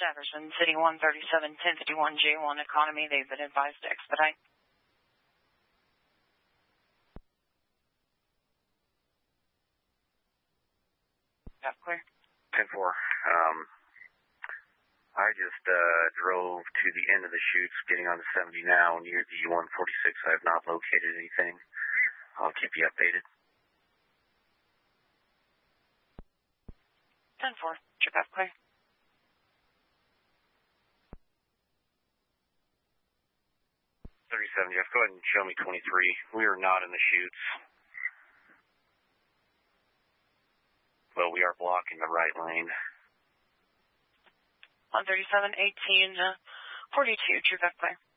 Jefferson City 137, 1051 J1 Economy. They've been advised to expedite. Got clear. 10-4. I just drove to the end of the chutes, getting on the 70 now, near the 146. I have not located anything. I'll keep you updated. 10-4. Trip out clear. 37, Jeff, go ahead and show me 23. We are not in the chutes. Well, we are blocking the right lane. 137, 18, 42, true back clear.